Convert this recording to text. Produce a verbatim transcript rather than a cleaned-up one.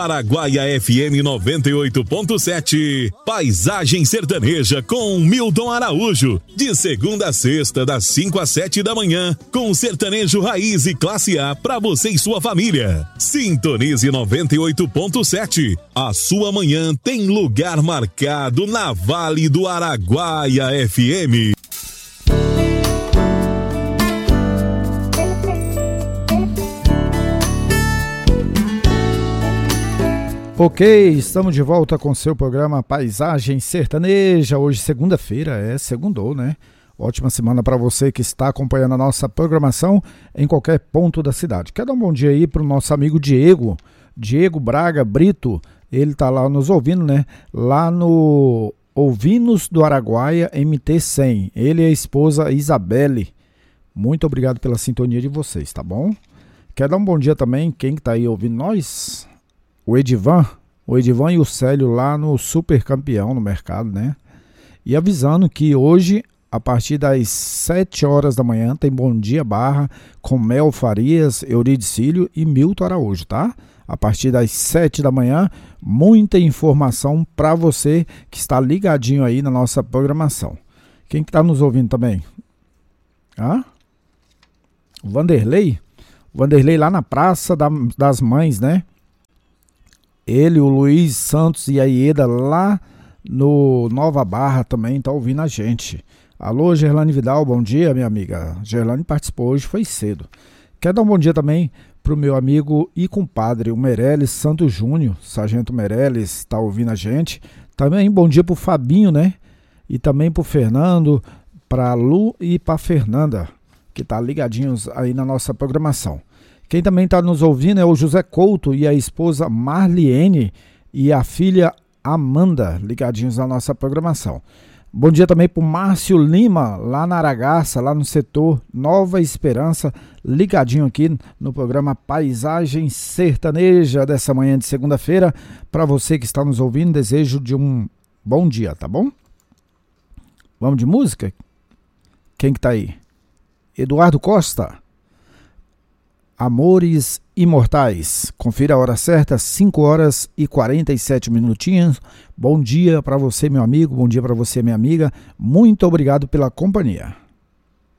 Araguaia F M noventa e oito ponto sete, Paisagem Sertaneja com Milton Araújo, de segunda a sexta, das cinco às sete da manhã, com sertanejo raiz e classe A para você e sua família. Sintonize noventa e oito ponto sete, a sua manhã tem lugar marcado na Vale do Araguaia F M. Ok, estamos de volta com seu programa Paisagem Sertaneja. Hoje, segunda-feira, é segundou, né? Ótima semana para você que está acompanhando a nossa programação em qualquer ponto da cidade. Quero dar um bom dia aí para o nosso amigo Diego, Diego Braga Brito. Ele está lá nos ouvindo, né? Lá no Ouvinos do Araguaia M T cem. Ele e a esposa Isabelle. Muito obrigado pela sintonia de vocês, tá bom? Quero dar um bom dia também, quem que tá aí ouvindo nós? O Edivan, o Edivan e o Célio lá no Super Campeão no mercado, né? E avisando que hoje, a partir das sete horas da manhã, tem Bom Dia Barra com Mel Farias, Euridicílio e Milton Araújo, tá? A partir das sete da manhã, muita informação para você que está ligadinho aí na nossa programação. Quem que tá nos ouvindo também? Hã? O Vanderlei? O Vanderlei lá na Praça da, das Mães, né? Ele, o Luiz Santos e a Ieda lá no Nova Barra também tá ouvindo a gente. Alô, Gerlane Vidal, bom dia, minha amiga. Gerlane participou hoje, foi cedo. Quero dar um bom dia também pro meu amigo e compadre, o Meirelles Santos Júnior. Sargento Meirelles tá ouvindo a gente. Também bom dia pro Fabinho, né? E também pro Fernando, pra Lu e pra Fernanda, que tá ligadinhos aí na nossa programação. Quem também está nos ouvindo é o José Couto e a esposa Marliene e a filha Amanda, ligadinhos na nossa programação. Bom dia também para o Márcio Lima, lá na Aragaça, lá no setor Nova Esperança, ligadinho aqui no programa Paisagem Sertaneja dessa manhã de segunda-feira. Para você que está nos ouvindo, desejo de um bom dia, tá bom? Vamos de música? Quem que tá aí? Eduardo Costa. Amores Imortais. Confira a hora certa, cinco horas e quarenta e sete minutinhos. Bom dia para você, meu amigo. Bom dia para você, minha amiga. Muito obrigado pela companhia.